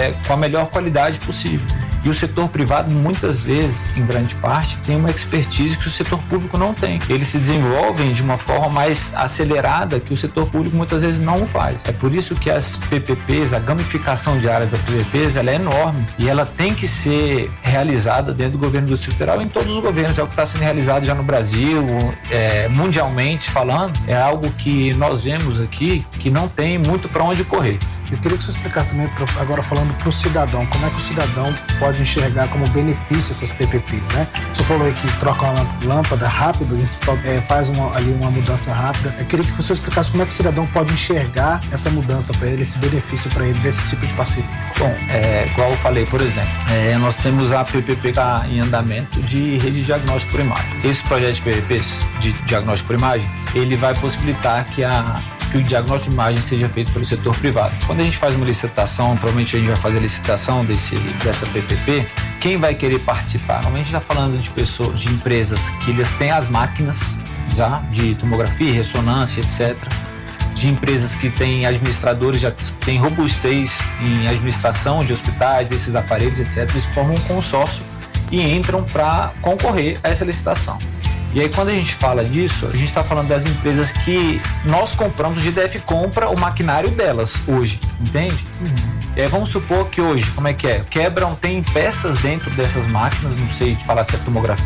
com a melhor qualidade possível. E o setor privado, muitas vezes, em grande parte, tem uma expertise que o setor público não tem. Eles se desenvolvem de uma forma mais acelerada que o setor público muitas vezes não faz. É por isso que as PPPs, a gamificação de áreas das PPPs, ela é enorme e ela tem que ser realizada dentro do governo do Distrito Federal, em todos os governos. É o que está sendo realizado já no Brasil, mundialmente falando. É algo que nós vemos aqui que não tem muito para onde correr. Eu queria que você explicasse também, agora falando para o cidadão, como é que o cidadão pode enxergar como benefício essas PPPs, né? Você falou aí que troca uma lâmpada rápido, a gente faz ali uma mudança rápida. Eu queria que você explicasse como é que o cidadão pode enxergar essa mudança para ele, esse benefício para ele, desse tipo de parceria. Bom, igual eu falei, por exemplo, nós temos a PPP que está em andamento de rede de diagnóstico por imagem. Esse projeto de PPPs, de diagnóstico por imagem, ele vai possibilitar que o diagnóstico de imagem seja feito pelo setor privado. Quando a gente faz uma licitação, provavelmente a gente vai fazer a licitação dessa PPP, quem vai querer participar? Normalmente a gente está falando de empresas que eles têm as máquinas já de tomografia, ressonância, etc. De empresas que têm administradores, já têm robustez em administração de hospitais, desses aparelhos, etc. Eles formam um consórcio e entram para concorrer a essa licitação. E aí, quando a gente fala disso, a gente está falando das empresas que nós compramos, o GDF compra o maquinário delas hoje, entende? Vamos supor que hoje, como é que é? Tem peças dentro dessas máquinas, não sei te falar se é tomógrafo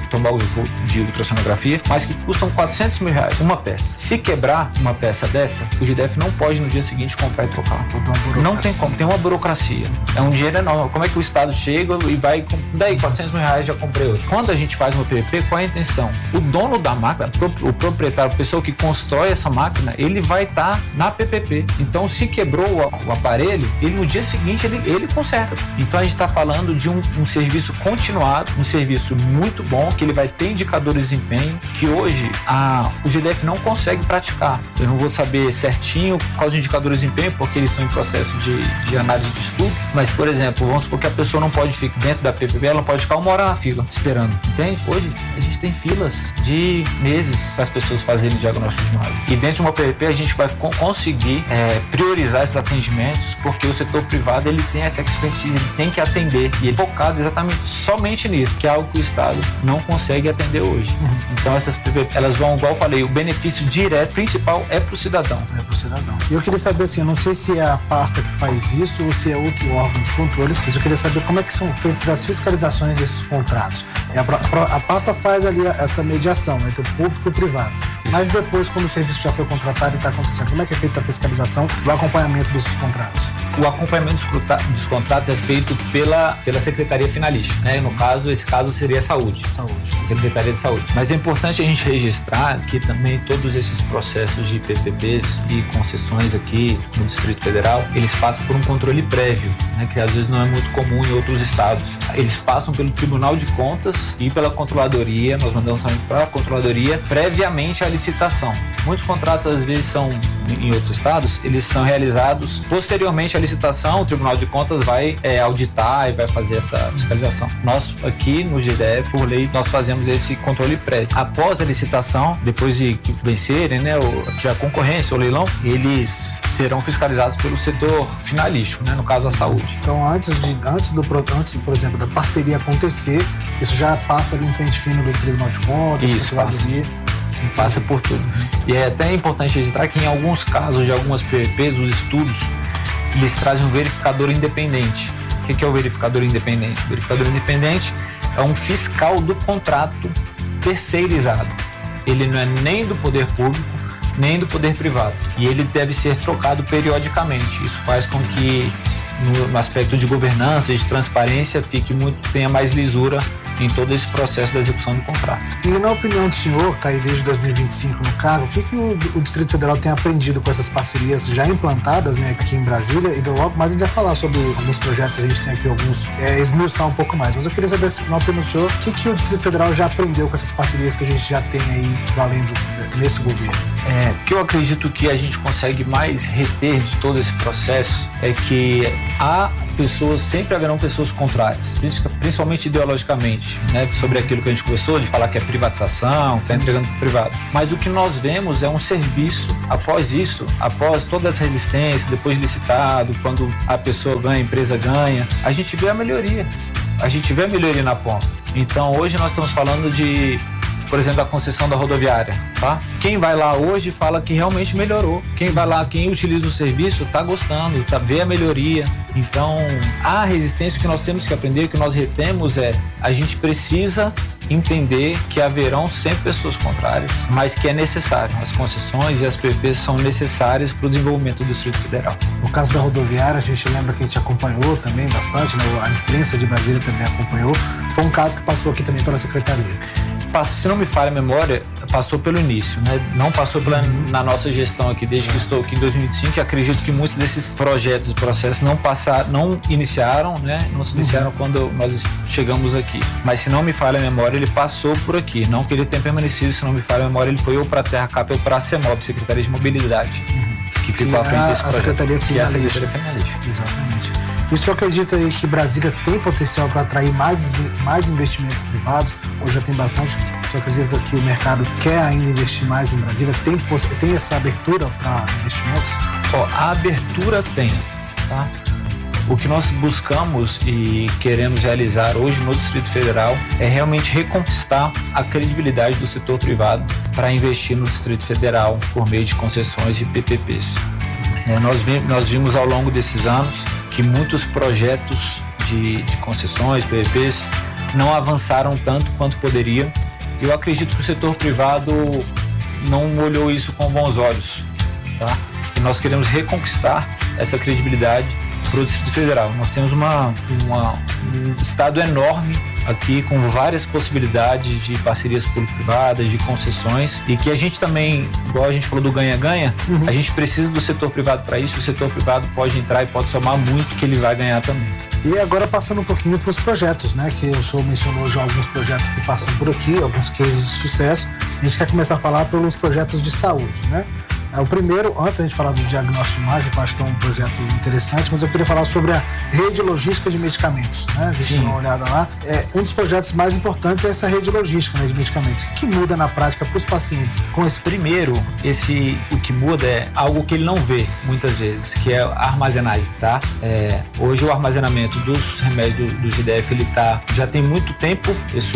de ultrassonografia, mas que custam R$400 mil, uma peça. Se quebrar uma peça dessa, o GDF não pode no dia seguinte comprar e trocar. Não tem como, tem uma burocracia. É um dinheiro enorme. Como é que o Estado chega e vai, daí R$400 mil já comprei outro. Quando a gente faz uma PPP, qual é a intenção? O dono da máquina, o proprietário, a pessoa que constrói essa máquina, ele vai estar na PPP. Então, se quebrou o aparelho, ele no dia seguinte ele conserta. Então, a gente está falando de um serviço continuado, um serviço muito bom, que ele vai ter indicadores de desempenho, que hoje o GDF não consegue praticar. Eu não vou saber certinho quais os indicadores de desempenho, porque eles estão em processo de análise de estudo, mas, por exemplo, vamos supor que a pessoa não pode ficar dentro da PPP, ela não pode ficar 1 hora na fila, esperando, entende? Hoje, a gente tem filas de meses para as pessoas fazerem diagnóstico de imagem. E dentro de uma PPP a gente vai conseguir priorizar esses atendimentos, porque o setor privado ele tem essa expertise, ele tem que atender, e ele é focado exatamente somente nisso, que é algo que o Estado não consegue atender hoje. Então essas PPP, elas vão, igual eu falei, o benefício direto, principal, é para o cidadão. É para o cidadão. E eu queria saber assim, eu não sei se é a pasta que faz isso ou se é outro órgão de controle, mas eu queria saber como é que são feitas as fiscalizações desses contratos. A pasta faz ali essa mediação entre o público e o privado. Mas depois, quando o serviço já foi contratado e está acontecendo, como é que é feita a fiscalização e o acompanhamento desses contratos? O acompanhamento dos contratos é feito pela Secretaria Finalista, né? No caso, esse caso seria a Saúde. Secretaria de Saúde. Mas é importante a gente registrar que também todos esses processos de PPPs e concessões aqui no Distrito Federal, eles passam por um controle prévio, né? Que às vezes não é muito comum em outros estados. Eles passam pelo Tribunal de Contas e pela Controladoria, nós mandamos também para a Controladoria, previamente à licitação. Muitos contratos, às vezes, são em outros estados, eles são realizados posteriormente à licitação, o Tribunal de Contas vai auditar e vai fazer essa fiscalização. Nós, aqui no GDF, por lei, nós fazemos esse controle prévio. Após a licitação, depois de que vencerem, né, a concorrência, o leilão, eles serão fiscalizados pelo setor finalístico, né, no caso a saúde. Então, antes, por exemplo, da parceria acontecer, isso já passa ali em frente fino do Tribunal de Contas, isso, passa por tudo. E é até importante registrar que em alguns casos de algumas PPPs, os estudos, eles trazem um verificador independente. O que é o verificador independente? O verificador independente é um fiscal do contrato terceirizado. Ele não é nem do poder público, nem do poder privado. E ele deve ser trocado periodicamente. Isso faz com que, no aspecto de governança, de transparência, tenha mais lisura em todo esse processo da execução do contrato. E na opinião do senhor, está aí desde 2025 no cargo, o que o Distrito Federal tem aprendido com essas parcerias já implantadas, né, aqui em Brasília? E logo mais a gente vai falar sobre alguns projetos, a gente tem aqui alguns, esmiuçar um pouco mais. Mas eu queria saber, na opinião do senhor, o que o Distrito Federal já aprendeu com essas parcerias que a gente já tem aí valendo nesse governo? O que eu acredito que a gente consegue mais reter de todo esse processo é que sempre haverão pessoas contrárias, principalmente ideologicamente. bastante, né, sobre aquilo que a gente conversou, de falar que é privatização, que está entregando para o privado. Mas o que nós vemos é um serviço, após isso, após toda essa resistência, depois de licitado, quando a pessoa ganha, a empresa ganha, a gente vê a melhoria. A gente vê a melhoria na ponta. Então, hoje nós estamos falando de, por exemplo, a concessão da rodoviária, tá? Quem vai lá hoje fala que realmente melhorou. Quem vai lá, quem utiliza o serviço, está gostando, vê a melhoria. Então, a resistência que nós temos que aprender, que nós retemos a gente precisa entender que haverão sempre pessoas contrárias, mas que é necessário. As concessões e as PPPs são necessárias para o desenvolvimento do Distrito Federal. No caso da rodoviária, a gente lembra que a gente acompanhou também bastante, né? A imprensa de Brasília também acompanhou. Foi um caso que passou aqui também pela Secretaria. Se não me falha a memória, passou pelo início, né? Não passou na nossa gestão aqui, desde que estou aqui em 2025, e acredito que muitos desses projetos e processos não iniciaram, né? Não se iniciaram quando nós chegamos aqui. Mas se não me falha a memória, ele passou por aqui. Não que ele tenha permanecido, se não me falha a memória, ele foi ou para a TerraCap ou para a CEMOB, Secretaria de Mobilidade, que ficou à frente desse projeto. Secretaria que é a Secretaria Finalista. Exatamente. E você acredita aí que Brasília tem potencial para atrair mais investimentos privados? Ou já tem bastante? Você acredita que o mercado quer ainda investir mais em Brasília? Tem essa abertura para investimentos? A abertura tem, tá? O que nós buscamos e queremos realizar hoje no Distrito Federal é realmente reconquistar a credibilidade do setor privado para investir no Distrito Federal por meio de concessões e PPPs. Nós vimos ao longo desses anos que muitos projetos de concessões, PPPs, não avançaram tanto quanto poderiam. Eu acredito que o setor privado não olhou isso com bons olhos, tá? E nós queremos reconquistar essa credibilidade para o Distrito Federal. Nós temos um estado enorme aqui com várias possibilidades de parcerias público-privadas, de concessões, e que a gente também, igual a gente falou do ganha-ganha, a gente precisa do setor privado para isso. O setor privado pode entrar e pode somar muito, que ele vai ganhar também. E agora passando um pouquinho para os projetos, né? Que o senhor mencionou já alguns projetos que passam por aqui, alguns cases de sucesso. A gente quer começar a falar pelos projetos de saúde, né? O primeiro, antes da gente falar do diagnóstico de imagem, que eu acho que é um projeto interessante, mas eu queria falar sobre a rede logística de medicamentos, né? Deixa eu dar uma olhada lá. Um dos projetos mais importantes é essa rede logística, né, de medicamentos. O que muda na prática para os pacientes com esse? Primeiro, o que muda é algo que ele não vê muitas vezes, que é a armazenagem, tá? Hoje o armazenamento dos remédios do GDF, ele já tem muito tempo,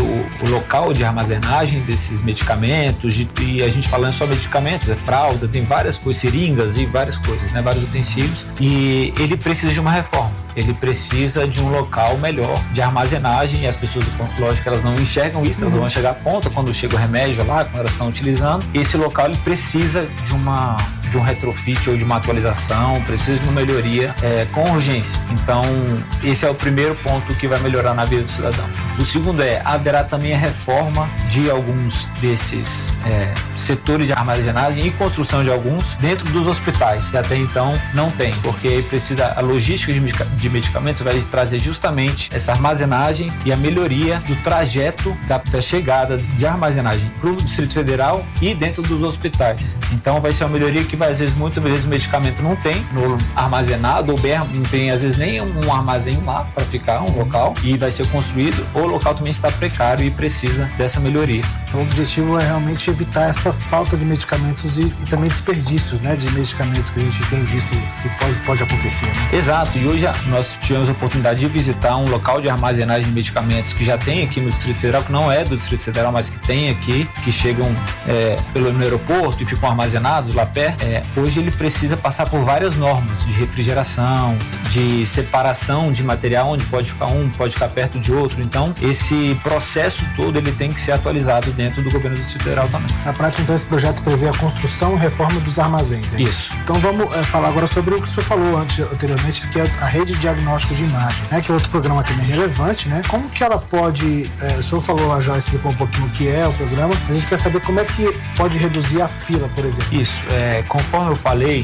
o local de armazenagem desses medicamentos, e a gente falando só medicamentos, fralda, tem várias coisas, seringas e várias coisas, né? Vários utensílios, e ele precisa de uma reforma. Ele precisa de um local melhor de armazenagem, e as pessoas do ponto lógico, elas não enxergam isso, elas vão chegar à ponta quando chega o remédio lá, quando elas estão utilizando. Esse local ele precisa de um retrofit ou de uma atualização, precisa de uma melhoria com urgência. Então, esse é o primeiro ponto que vai melhorar na vida do cidadão. O segundo haverá também a reforma de alguns desses setores de armazenagem e construção de alguns dentro dos hospitais, que até então não tem, porque a logística de medicamentos vai trazer justamente essa armazenagem e a melhoria do trajeto da chegada de armazenagem para o Distrito Federal e dentro dos hospitais. Então vai ser uma melhoria que às vezes, muitas vezes o medicamento não tem no armazenado, ou bem não tem às vezes nem um armazém lá para ficar, um local, e vai ser construído, ou o local também está precário e precisa dessa melhoria. Então o objetivo é realmente evitar essa falta de medicamentos e também desperdícios, né, de medicamentos que a gente tem visto que pode acontecer, né? Exato, e hoje nós tivemos a oportunidade de visitar um local de armazenagem de medicamentos que já tem aqui no Distrito Federal, que não é do Distrito Federal, mas que tem aqui, que chegam no aeroporto e ficam armazenados lá perto. Hoje ele precisa passar por várias normas de refrigeração, de separação de material, onde pode ficar perto de outro. Então, esse processo todo ele tem que ser atualizado dentro do governo do Distrito Federal também. Na prática, então, esse projeto prevê a construção e reforma dos armazéns. Isso. Então, vamos falar agora sobre o que o senhor falou anteriormente, que é a rede de diagnóstico de imagem, né? Que é outro programa também relevante, né? Como que ela pode, o senhor falou lá, já explicou um pouquinho o que é o programa, a gente quer saber como é que pode reduzir a fila, por exemplo. Isso, conforme eu falei,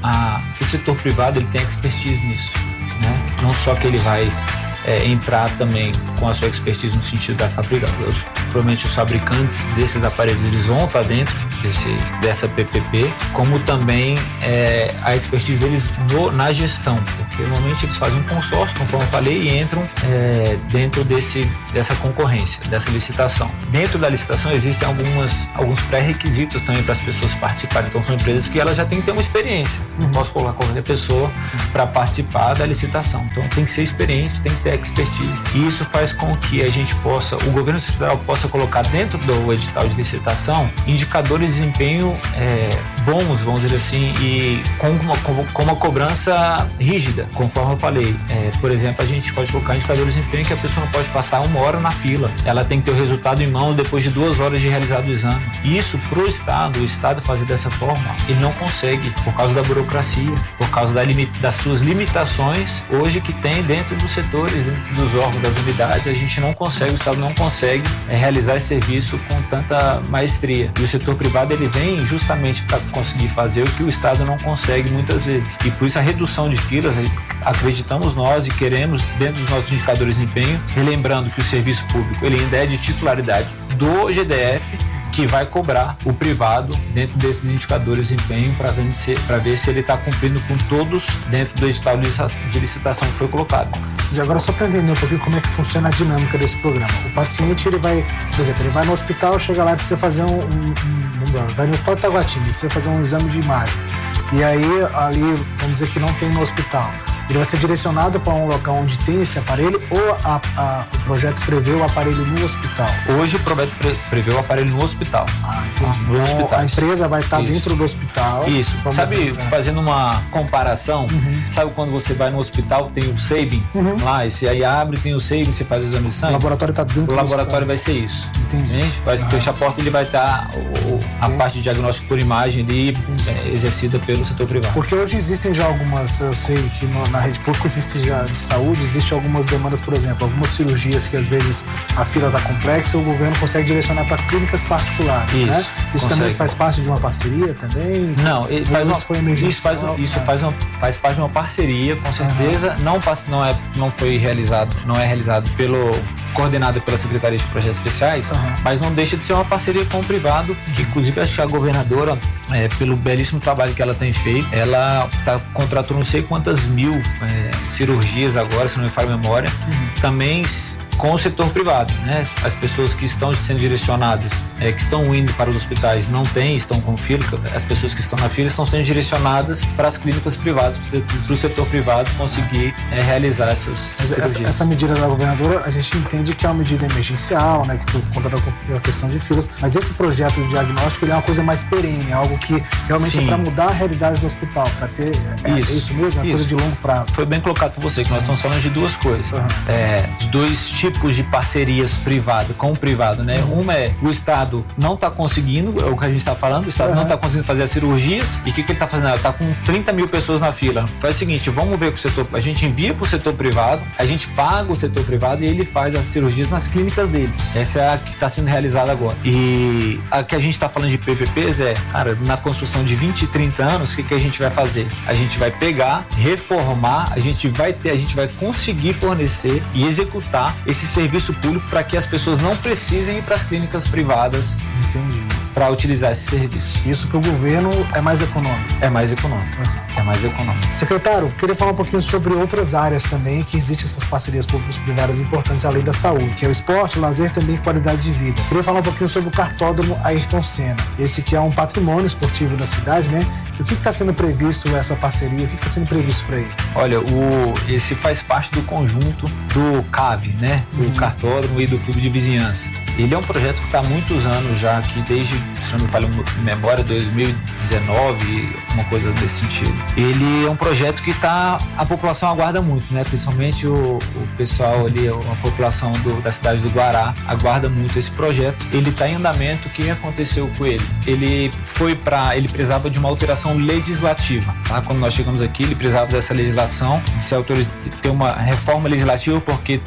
o setor privado ele tem expertise nisso, né? Não só que ele vai entrar também com a sua expertise no sentido da fabricação, provavelmente os fabricantes desses aparelhos eles vão estar dentro dessa PPP, como também a expertise deles na gestão, porque normalmente eles fazem um consórcio, conforme eu falei, e entram dentro dessa concorrência, dessa licitação. Dentro da licitação existem alguns pré-requisitos também para as pessoas participarem. Então são empresas que elas já têm que ter uma experiência. Não posso colocar qualquer pessoa para participar da licitação. Então tem que ser experiente, tem que ter expertise. E isso faz com que a gente o governo federal possa colocar dentro do edital de licitação indicadores de desempenho bons, vamos dizer assim, e com uma cobrança rígida, conforme eu falei. Por exemplo, a gente pode colocar indicadores de desempenho que a pessoa não pode passar 1 hora na fila. Ela tem que ter o resultado em mão depois de 2 horas de realizado o exame. E isso pro Estado, o Estado fazer dessa forma, ele não consegue, por causa da burocracia, por causa das suas limitações hoje que tem dentro dos setores, dentro dos órgãos, das unidades. A gente não consegue, o Estado não consegue realizar esse serviço com tanta maestria. E o setor privado, ele vem justamente para conseguir fazer o que o Estado não consegue muitas vezes. E por isso a redução de filas, acreditamos nós e queremos, dentro dos nossos indicadores de desempenho, relembrando que o serviço público, ele ainda é de titularidade do GDF, que vai cobrar o privado dentro desses indicadores de desempenho para ver se ele está cumprindo com todos dentro do edital de licitação que foi colocado. E agora só para entender um pouquinho como é que funciona a dinâmica desse programa. O paciente, ele vai, por exemplo, ele vai no hospital, chega lá e precisa fazer vai no Hospital Taguatinga, precisa fazer um exame de imagem. E aí, ali, vamos dizer que não tem no hospital. Ele vai ser direcionado para um local onde tem esse aparelho ou o projeto prevê o aparelho no hospital? Hoje o projeto prevê o aparelho no hospital. Entendi. Então a empresa vai estar dentro do hospital. Isso. Sabe, fazendo uma comparação, sabe quando você vai no hospital, tem o Sabin lá, e aí abre, tem o Sabin, você faz o exame de sangue? O laboratório está dentro do hospital. O laboratório vai ser isso. Entendi. Vai fechar a porta, ele vai estar a parte de diagnóstico por imagem ali, exercida pelo setor privado. Porque hoje existem já algumas, eu sei que na rede pública existe já de saúde, existem algumas demandas, por exemplo, algumas cirurgias que às vezes a fila está complexa e o governo consegue direcionar para clínicas particulares, né? Isso também faz parte de uma parceria também? Não, faz parte de uma parceria, com certeza. Não foi realizado, não é realizado coordenado pela Secretaria de Projetos Especiais, mas não deixa de ser uma parceria com o privado, que inclusive acho que a governadora, pelo belíssimo trabalho que ela tem feito, ela contratou não sei quantas mil cirurgias agora, se não me falha a memória, também com o setor privado, né? As pessoas que estão sendo direcionadas, que estão indo para os hospitais, estão com fila, as pessoas que estão na fila estão sendo direcionadas para as clínicas privadas, para o setor privado conseguir realizar essas cirurgias. Essa medida da governadora, a gente entende que é uma medida emergencial, né? Que por conta da questão de filas, mas esse projeto de diagnóstico, ele é uma coisa mais perene, algo que realmente é para mudar a realidade do hospital, para ter isso mesmo, é uma coisa de longo prazo. Foi bem colocado por você, que nós estamos falando de duas coisas, de dois tipos de parcerias privadas com o privado, né? Uma é o Estado não está conseguindo, é o que a gente está falando, o Estado não está conseguindo fazer as cirurgias, e o que ele está fazendo? Ele está com 30 mil pessoas na fila. Faz o seguinte, vamos ver com o setor, a gente envia para o setor privado, a gente paga o setor privado e ele faz as cirurgias nas clínicas deles. Essa é a que está sendo realizada agora. E a que a gente está falando de PPPs na construção de 20 e 30 anos, o que a gente vai fazer? A gente vai pegar, reformar, a gente vai conseguir fornecer e executar esse serviço público para que as pessoas não precisem ir para as clínicas privadas. Entendi. Para utilizar esse serviço. Isso para o governo é mais econômico? É mais econômico. É mais econômico. Secretário, queria falar um pouquinho sobre outras áreas também que existem essas parcerias públicas-privadas importantes além da saúde, que é o esporte, o lazer, também qualidade de vida. Queria falar um pouquinho sobre o cartódromo Ayrton Senna. Esse que é um patrimônio esportivo da cidade, né? E o que está sendo previsto essa parceria? O que está sendo previsto para ele? Olha, esse faz parte do conjunto do CAV, né? Do cartódromo e do clube de vizinhança. Ele é um projeto que está há muitos anos já aqui, desde, se não me falha a memória, 2019, uma coisa desse sentido. Ele é um projeto que a população aguarda muito, né? Principalmente o pessoal ali, a população da cidade do Guará aguarda muito esse projeto. Ele está em andamento. O que aconteceu com ele? Ele precisava de uma alteração legislativa, tá? Quando nós chegamos aqui, ele precisava dessa legislação, de ter uma reforma legislativa, porque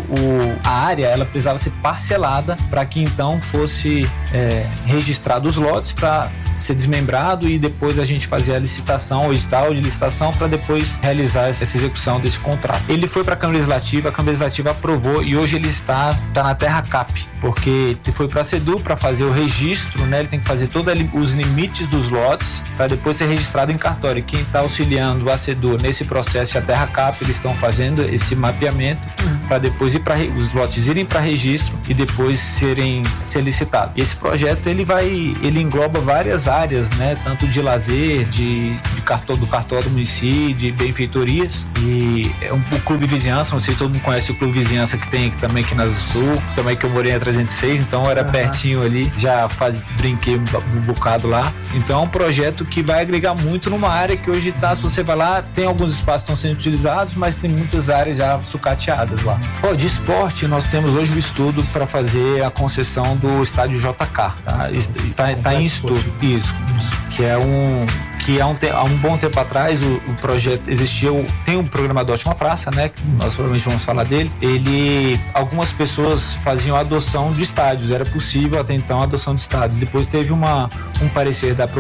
a área, ela precisava ser parcelada para que então fosse registrado os lotes para ser desmembrado e depois a gente fazer a licitação, o edital de licitação, para depois realizar essa execução desse contrato. Ele foi para a Câmara Legislativa aprovou e hoje ele está na terra cap, porque foi para a CEDU para fazer o registro, né? Ele tem que fazer todos os limites dos lotes para depois ser registrado em cartório. Quem está auxiliando a CEDU nesse processo é a terra cap, eles estão fazendo esse mapeamento para depois os lotes irem para registro e depois ser licitado. E esse projeto ele engloba várias áreas, né? Tanto de lazer, do cartódromo em si, de benfeitorias, e o Clube Vizinhança, não sei se todo mundo conhece o Clube Vizinhança que tem também aqui na Zona Sul, também que eu morei na 306, então era pertinho ali, já brinquei um bocado lá. Então é um projeto que vai agregar muito numa área que hoje se você vai lá, tem alguns espaços que estão sendo utilizados, mas tem muitas áreas já sucateadas lá. De esporte, nós temos hoje o estudo para fazer a concessão do estádio JK, tá em estudo, isso, que há um bom tempo atrás o projeto tem um programa Adote uma Praça, né, que nós provavelmente vamos falar dele. Algumas pessoas faziam adoção de estádios, era possível até então a adoção de estádios. Depois teve um parecer da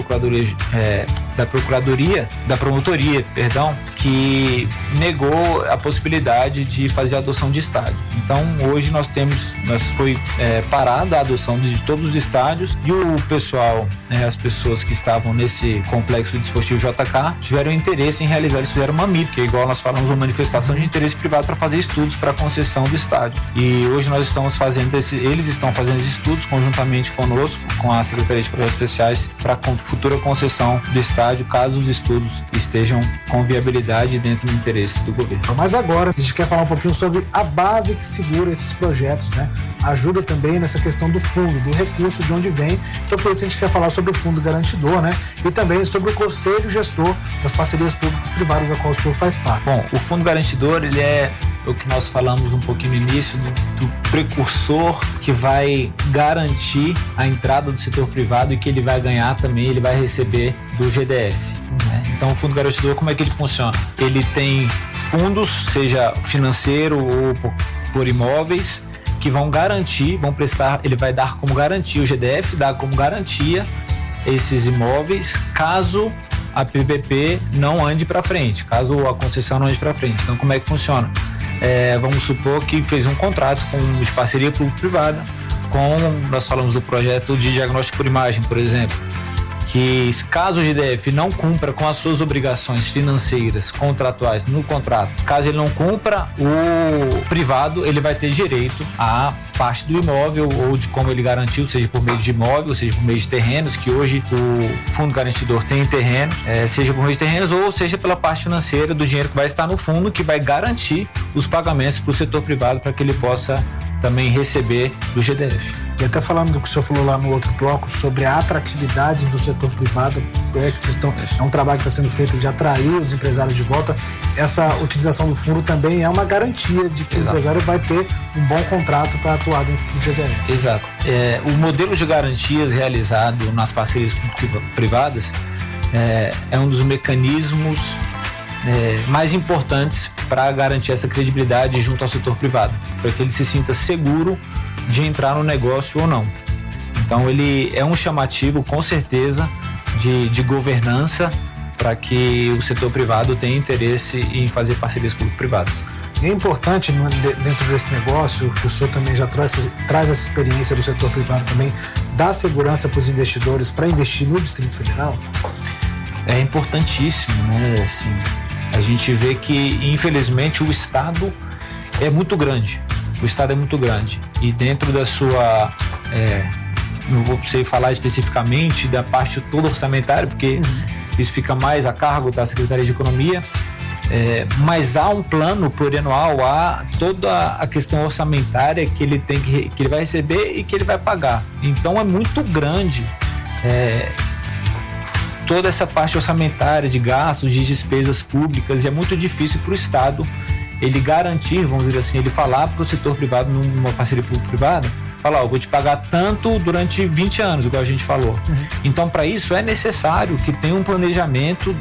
promotoria, que negou a possibilidade de fazer a adoção de estádios. Então hoje foi parada a adoção de todos os estádios e o pessoal, as pessoas que estavam nesse complexo desportivo JK tiveram interesse em realizar, eles fizeram uma MIP, que é igual nós falamos, uma manifestação de interesse privado para fazer estudos para a concessão do estádio. E hoje nós estamos fazendo eles estão fazendo esses estudos conjuntamente conosco, com a Secretaria de Projetos Especiais, para a futura concessão do estádio, caso os estudos estejam com viabilidade dentro do interesse do governo. Mas agora a gente quer falar um pouquinho sobre a base que segura esses projetos, né? Ajuda também nessa questão do fundo, do recurso, de onde vem. Então por isso a gente quer falar sobre o fundo garantidor, né? E também sobre o conselho gestor das parcerias públicas-privadas da qual o senhor faz parte. Bom, o fundo garantidor, ele é o que nós falamos um pouquinho no início, do precursor que vai garantir a entrada do setor privado e que ele vai ganhar também, ele vai receber do GDF. Né? Então o fundo garantidor, como é que ele funciona? Ele tem fundos, seja financeiro ou por imóveis, que vão garantir, ele vai dar como garantia, o GDF dá como garantia esses imóveis, caso a PPP não ande para frente, caso a concessão não ande para frente. Então como é que funciona? Vamos supor que fez um contrato de parceria público-privada, nós falamos do projeto de diagnóstico por imagem, por exemplo, que caso o GDF não cumpra com as suas obrigações financeiras contratuais no contrato, caso ele não cumpra, o privado ele vai ter direito a parte do imóvel ou de como ele garantiu, seja por meio de imóvel, seja por meio de terrenos, que hoje o fundo garantidor tem terrenos, seja por meio de terrenos ou seja pela parte financeira do dinheiro que vai estar no fundo, que vai garantir os pagamentos para o setor privado para que ele possa também receber do GDF. E até falando do que o senhor falou lá no outro bloco sobre a atratividade do setor privado, é um trabalho que está sendo feito de atrair os empresários de volta. Essa utilização do fundo também é uma garantia de que o empresário vai ter um bom contrato para atuar dentro do GDF. Exato. O modelo de garantias realizado nas parcerias privadas é um dos mecanismos mais importantes para garantir essa credibilidade junto ao setor privado, para que ele se sinta seguro de entrar no negócio ou não. Então ele é um chamativo, com certeza, de governança para que o setor privado tenha interesse em fazer parcerias público-privadas. É importante dentro desse negócio, que o senhor também já traz essa experiência do setor privado também, dar segurança para os investidores para investir no Distrito Federal? É importantíssimo, né? Assim, a gente vê que, infelizmente, o Estado é muito grande. O Estado é muito grande e dentro da sua, não vou precisar falar especificamente da parte toda orçamentária, porque isso fica mais a cargo da Secretaria de Economia, mas há um plano plurianual, há toda a questão orçamentária que ele que ele vai receber e que ele vai pagar. Então é muito grande toda essa parte orçamentária de gastos, de despesas públicas, e é muito difícil para o Estado ele garantir, vamos dizer assim, ele falar para o setor privado numa parceria público-privada, falar, eu vou te pagar tanto durante 20 anos, igual a gente falou. Então, para isso é necessário que tenha um planejamento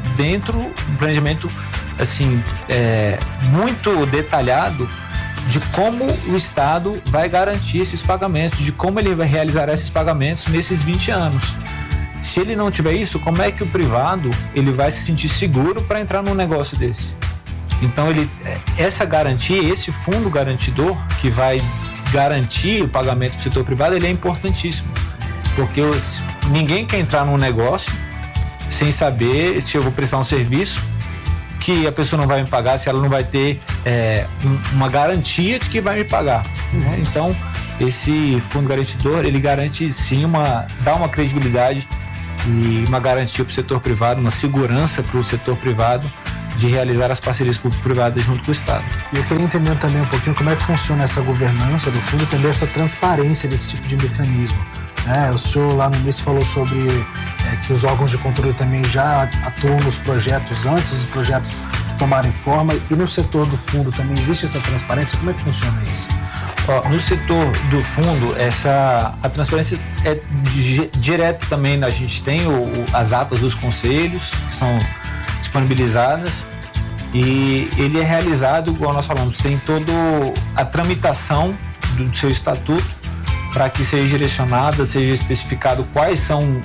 assim, muito detalhado de como o Estado vai garantir esses pagamentos, de como ele vai realizar esses pagamentos nesses 20 anos. se ele não tiver isso, como é que o privado ele vai se sentir seguro para entrar num negócio desse? Então, essa garantia, esse fundo garantidor que vai garantir o pagamento do setor privado, ele é importantíssimo, porque ninguém quer entrar num negócio sem saber se eu vou prestar um serviço que a pessoa não vai me pagar, se ela não vai ter uma garantia de que vai me pagar, né? Então, esse fundo garantidor, ele garante sim, dá uma credibilidade e uma garantia para o setor privado, uma segurança para o setor privado de realizar as parcerias público-privadas junto com o Estado. E eu queria entender também um pouquinho como é que funciona essa governança do fundo e também essa transparência desse tipo de mecanismo. O senhor lá no início falou sobre que os órgãos de controle também já atuam nos projetos antes dos projetos tomarem forma, e no setor do fundo também existe essa transparência. Como é que funciona isso? No setor do fundo, a transparência é direta também. A gente tem as atas dos conselhos que são disponibilizadas e ele é realizado, igual nós falamos, tem toda a tramitação do seu estatuto para que seja direcionada, seja especificado quais são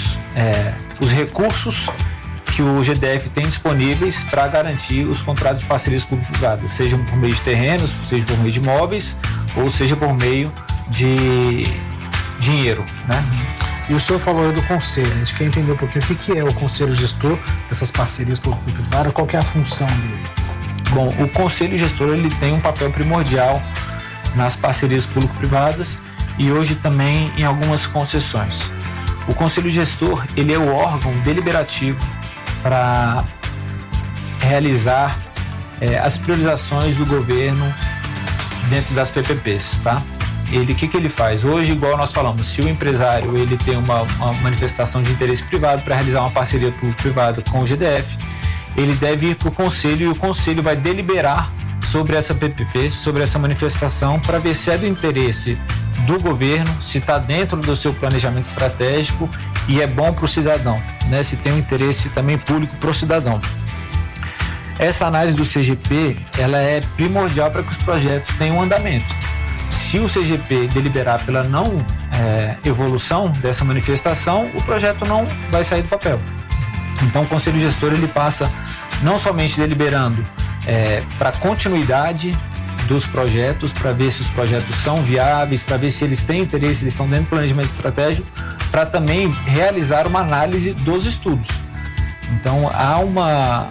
os recursos que o GDF tem disponíveis para garantir os contratos de parcerias público-privadas, sejam por meio de terrenos, seja por meio de imóveis, ou seja por meio de dinheiro, né? E o senhor falou aí do conselho, a gente quer entender um pouquinho o que é o conselho gestor dessas parcerias público-privadas, qual que é a função dele? Bom, o conselho gestor ele tem um papel primordial nas parcerias público-privadas e hoje também em algumas concessões. O conselho gestor ele é o órgão deliberativo para realizar as priorizações do governo dentro das PPPs, tá? O que ele faz? Hoje, igual nós falamos, se o empresário ele tem uma manifestação de interesse privado para realizar uma parceria público-privada com o GDF, ele deve ir para o conselho e o conselho vai deliberar sobre essa PPP, sobre essa manifestação, para ver se é do interesse do governo, se está dentro do seu planejamento estratégico e é bom para o cidadão, né? Se tem um interesse também público para o cidadão. Essa análise do CGP, ela é primordial para que os projetos tenham andamento. Se o CGP deliberar pela não evolução dessa manifestação, o projeto não vai sair do papel. Então, o Conselho Gestor ele passa não somente deliberando para continuidade dos projetos, para ver se os projetos são viáveis, para ver se eles têm interesse, eles estão dentro do planejamento estratégico, para também realizar uma análise dos estudos. Então, há uma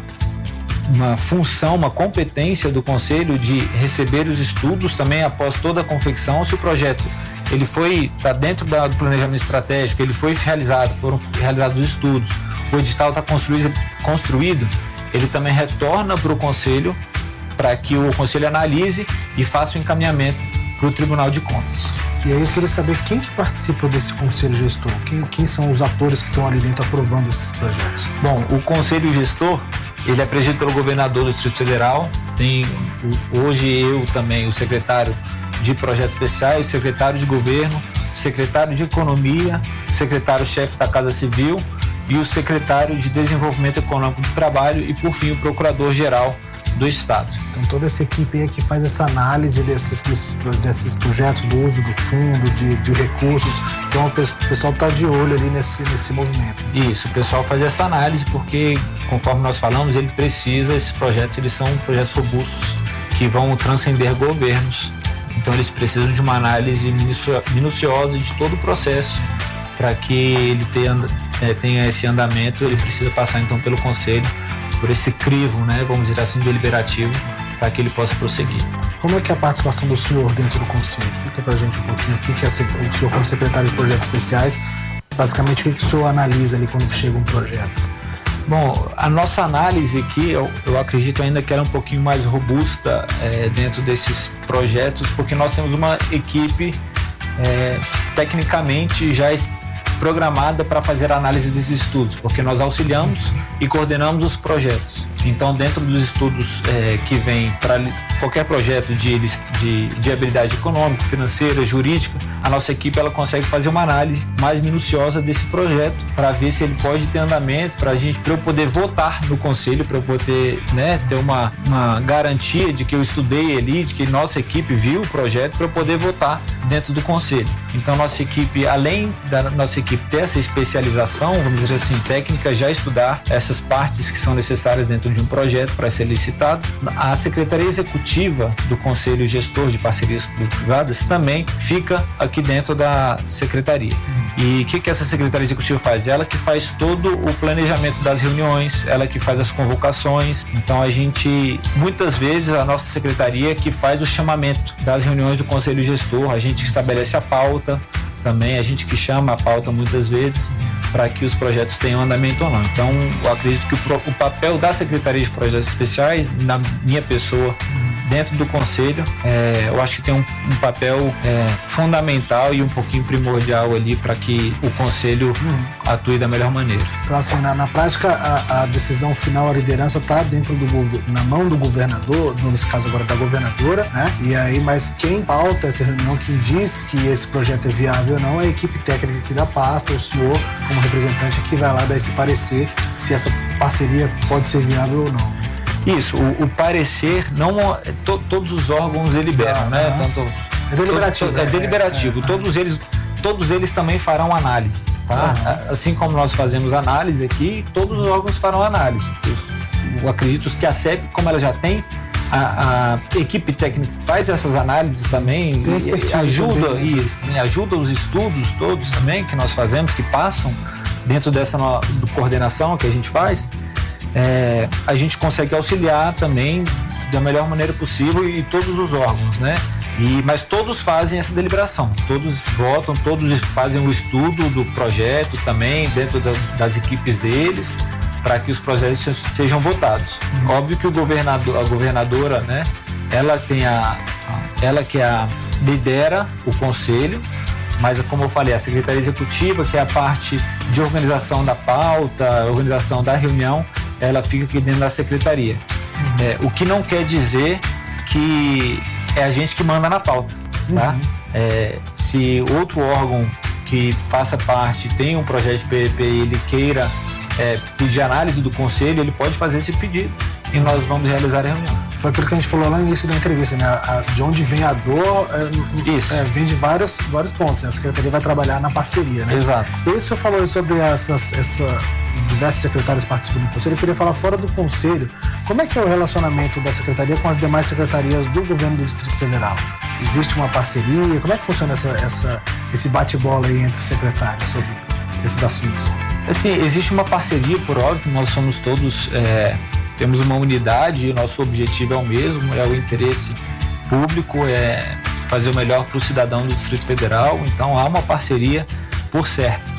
função, uma competência do Conselho de receber os estudos também após toda a confecção. Se o projeto está dentro do planejamento estratégico, ele foi realizado, foram realizados os estudos, o edital está construído, ele também retorna para o Conselho para que o Conselho analise e faça o encaminhamento para o Tribunal de Contas. E aí eu queria saber quem que participa desse Conselho Gestor, quem são os atores que estão ali dentro aprovando esses projetos? Bom, o Conselho Gestor ele é presidido pelo governador do Distrito Federal, tem hoje eu também, o secretário de Projetos Especiais, o secretário de Governo, o secretário de Economia, o secretário-chefe da Casa Civil e o secretário de Desenvolvimento Econômico do Trabalho e, por fim, o procurador-geral do Estado. Então toda essa equipe aí que faz essa análise desses projetos, do uso do fundo, de recursos, então o pessoal está de olho ali nesse movimento. Isso, o pessoal faz essa análise porque, conforme nós falamos, esses projetos eles são projetos robustos que vão transcender governos, então eles precisam de uma análise minuciosa de todo o processo para que ele tenha esse andamento. Ele precisa passar então pelo Conselho, por esse crivo, né, vamos dizer assim, deliberativo, para que ele possa prosseguir. Como é que é a participação do senhor dentro do Conselho? Explica pra gente um pouquinho o que é o senhor como secretário de Projetos Especiais, basicamente o que o senhor analisa ali quando chega um projeto? Bom, a nossa análise aqui, eu acredito ainda que ela é um pouquinho mais robusta dentro desses projetos, porque nós temos uma equipe tecnicamente já programada para fazer a análise desses estudos, porque nós auxiliamos e coordenamos os projetos. Então, dentro dos estudos que vem para qualquer projeto de viabilidade econômica, financeira, jurídica, a nossa equipe ela consegue fazer uma análise mais minuciosa desse projeto para ver se ele pode ter andamento, para eu poder votar no conselho, para eu poder, né, ter uma garantia de que eu estudei ali, de que nossa equipe viu o projeto, para eu poder votar dentro do conselho. Então, nossa equipe, além da nossa equipe ter essa especialização, vamos dizer assim, técnica, já estudar essas partes que são necessárias dentro de um projeto para ser licitado, a Secretaria Executiva do Conselho Gestor de Parcerias Público-Privadas também fica aqui dentro da Secretaria. E o que essa Secretaria Executiva faz? Ela que faz todo o planejamento das reuniões, ela que faz as convocações. Então, muitas vezes, a nossa Secretaria que faz o chamamento das reuniões do Conselho Gestor, a gente estabelece a pauta também, a gente que chama a pauta muitas vezes para que os projetos tenham andamento ou não. Então, eu acredito que o papel da Secretaria de Projetos Especiais, na minha pessoa, dentro do Conselho, eu acho que tem um papel fundamental e um pouquinho primordial ali para que o Conselho atue da melhor maneira. Então, assim, na prática, a decisão final, a liderança está na mão do governador, nesse caso agora da governadora, né? E aí, mas quem pauta essa reunião, quem diz que esse projeto é viável ou não, é a equipe técnica aqui da pasta, o senhor, como representante, que vai lá dar esse parecer se essa parceria pode ser viável ou não. Isso, o parecer, não todos os órgãos deliberam, né? Tanto, é deliberativo. É deliberativo. Todos eles também farão análise, tá? Assim como nós fazemos análise aqui, todos os órgãos farão análise. Eu acredito que a CEP, como ela já tem, a equipe técnica faz essas análises também, ajuda os estudos todos também que nós fazemos, que passam dentro dessa coordenação que a gente faz. A gente consegue auxiliar também da melhor maneira possível e todos os órgãos, né? Mas todos fazem essa deliberação, todos votam, todos fazem o estudo do projeto também dentro das equipes deles, para que os projetos sejam votados. Óbvio que a governadora, né? Ela lidera o conselho, mas como eu falei, a Secretaria Executiva, que é a parte de organização da pauta, organização da reunião, ela fica aqui dentro da Secretaria. O que não quer dizer que é a gente que manda na pauta, tá? Se outro órgão que faça parte tem um projeto de PPP e ele queira pedir análise do conselho, ele pode fazer esse pedido e nós vamos realizar a reunião. Foi aquilo que a gente falou lá no início da entrevista, né? De onde vem a dor, vem de vários pontos, né? A Secretaria vai trabalhar na parceria, né? Exato. E o senhor falou sobre diversos secretários participando do conselho. Eu queria falar fora do conselho, como é que é o relacionamento da Secretaria com as demais secretarias do governo do Distrito Federal? Existe uma parceria? Como é que funciona esse bate-bola aí entre secretários sobre esses assuntos? Assim, existe uma parceria, por óbvio, nós somos todos, temos uma unidade e o nosso objetivo é o mesmo, é o interesse público, é fazer o melhor para o cidadão do Distrito Federal, então há uma parceria por certo.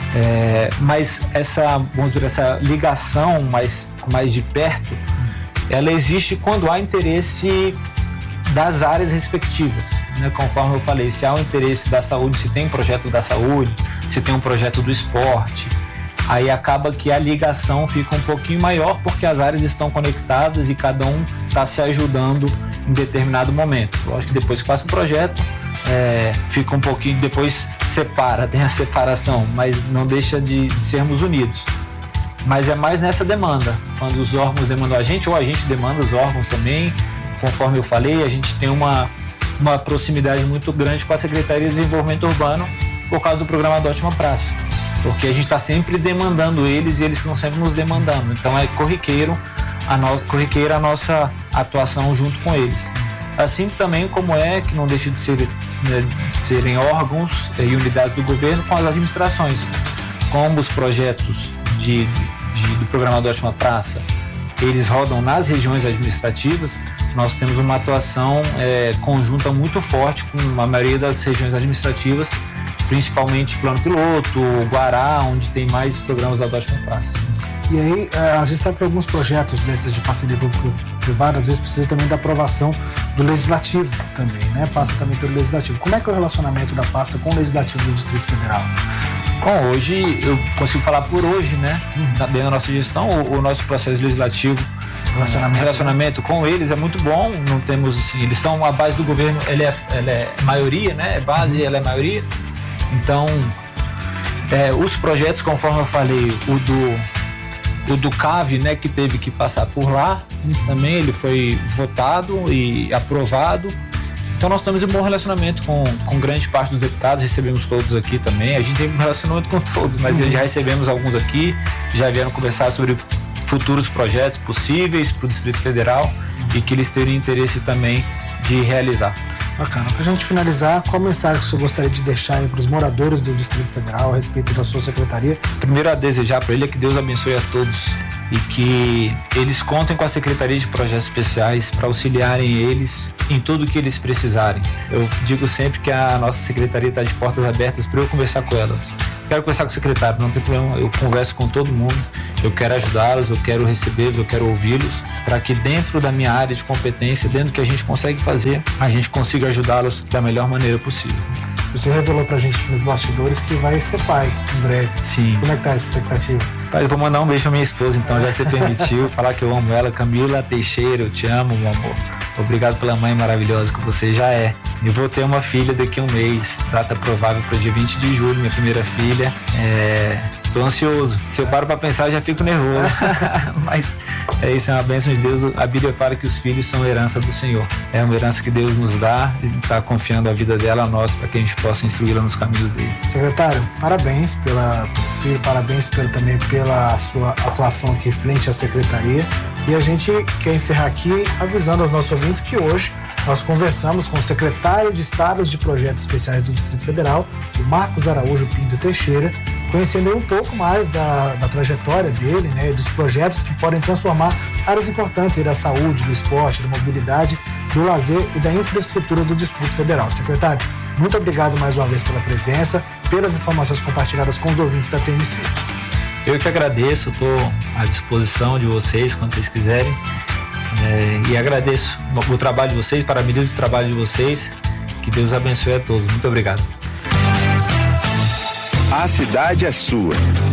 Mas essa ligação mais de perto, ela existe quando há interesse das áreas respectivas, né? Conforme eu falei, se há um interesse da saúde, se tem um projeto da saúde, se tem um projeto do esporte, aí acaba que a ligação fica um pouquinho maior porque as áreas estão conectadas e cada um está se ajudando em determinado momento. Lógico que depois que passa o projeto, fica um pouquinho, depois tem a separação, mas não deixa de sermos unidos. Mas é mais nessa demanda, quando os órgãos demandam a gente, ou a gente demanda os órgãos também. Conforme eu falei, a gente tem uma proximidade muito grande com a Secretaria de Desenvolvimento Urbano por causa do programa da Ótima Praça, porque a gente está sempre demandando eles e eles estão sempre nos demandando, então é corriqueira a nossa atuação junto com eles. Assim também como que não deixa de serem órgãos e unidades do governo com as administrações, como os projetos do programa da Ótima Praça, eles rodam nas regiões administrativas. Nós temos uma atuação conjunta muito forte com a maioria das regiões administrativas, principalmente Plano Piloto, Guará, onde tem mais programas da Ótima Praça. E aí, a gente sabe que alguns projetos desses de parceria público-privada, às vezes precisa também da aprovação do Legislativo também, né? Passa também pelo Legislativo. Como é que é o relacionamento da pasta com o Legislativo do Distrito Federal? Bom, hoje, eu consigo falar por hoje, né? Dentro da nossa gestão, o nosso processo legislativo relacionamento com eles é muito bom. Não temos assim, eles são a base do governo, ela é maioria, né? Base, ela é maioria. Então, os projetos, conforme eu falei, o do CAV, né, que teve que passar por lá, também ele foi votado e aprovado. Então nós temos um bom relacionamento com grande parte dos deputados, recebemos todos aqui também. A gente tem um relacionamento com todos, mas já recebemos alguns aqui, já vieram conversar sobre futuros projetos possíveis para o Distrito Federal e que eles teriam interesse também de realizar. Bacana. Para a gente finalizar, qual mensagem que você gostaria de deixar aí para os moradores do Distrito Federal a respeito da sua secretaria? Primeiro, a desejar para ele é que Deus abençoe a todos e que eles contem com a Secretaria de Projetos Especiais para auxiliarem eles em tudo o que eles precisarem. Eu digo sempre que a nossa secretaria está de portas abertas para eu conversar com elas. Quero conversar com o secretário, não tem problema, eu converso com todo mundo, eu quero ajudá-los, eu quero recebê-los, eu quero ouvi-los, para que dentro da minha área de competência, dentro do que a gente consegue fazer, a gente consiga ajudá-los da melhor maneira possível. O senhor revelou pra gente nos bastidores que vai ser pai em breve. Sim. Como é que tá essa expectativa? Pai, eu vou mandar um beijo pra minha esposa, então já se permitiu, falar que eu amo ela. Camila Teixeira, eu te amo, meu amor. Obrigado pela mãe maravilhosa que você já é. E vou ter uma filha daqui a um mês, data provável para o dia 20 de julho, minha primeira filha. Tô ansioso. Se eu paro para pensar, já fico nervoso. Mas isso, é uma bênção de Deus. A Bíblia fala que os filhos são herança do Senhor. É uma herança que Deus nos dá e está confiando a vida dela a nós para que a gente possa instruí-la nos caminhos dele. Secretário, parabéns pelo filho, parabéns também pela sua atuação aqui frente à secretaria. E a gente quer encerrar aqui avisando aos nossos ouvintes que hoje nós conversamos com o secretário de Estados de Projetos Especiais do Distrito Federal, o Marcos Araújo Pinto Teixeira, conhecendo um pouco mais da trajetória dele, né, dos projetos que podem transformar áreas importantes da saúde, do esporte, da mobilidade, do lazer e da infraestrutura do Distrito Federal. Secretário, muito obrigado mais uma vez pela presença, pelas informações compartilhadas com os ouvintes da TMC. Eu que agradeço, estou à disposição de vocês quando vocês quiserem e agradeço o trabalho de vocês, parabenizo o trabalho de vocês, que Deus abençoe a todos. Muito obrigado. A cidade é sua